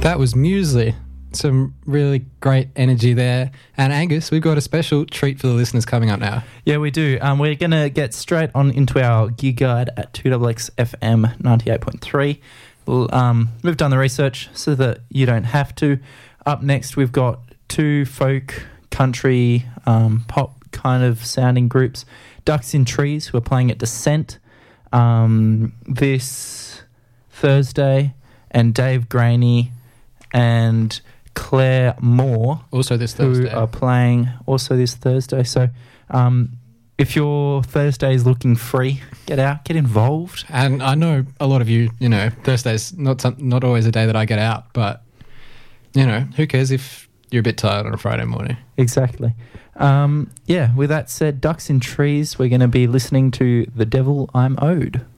That was Muesli. Some really great energy there. And Angus, we've got a special treat for the listeners coming up now. Yeah, we do. We're going to get straight on into our gear guide at 2XX FM 98.3. We've done the research so that you don't have to. Up next, we've got two folk, country, pop kind of sounding groups. Ducks in Trees, who are playing at Descent this Thursday, and Dave Graney and Claire Moore also this Thursday, who are playing also this Thursday. So if your Thursday is looking free, get out, get involved. And I know a lot of you, Thursday's not always a day that I get out, but who cares if you're a bit tired on a Friday morning? Exactly. With that said, Ducks in Trees, we're going to be listening to The Devil I'm Owed.